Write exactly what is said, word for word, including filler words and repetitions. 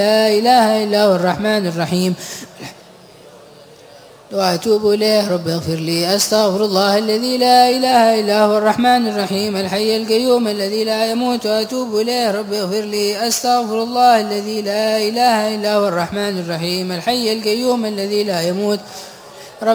لا إله إلا هو الرحمن الرحيم وأتوب إليه رب اغفر لي أستغفر الله الذي لا إله إلا هو الرحمن الرحيم الحي القيوم الذي لا يموت وأتوب إليه رب اغفر لي أستغفر الله الذي لا إله إلا هو الرحمن الرحيم الحي القيوم الذي لا يموت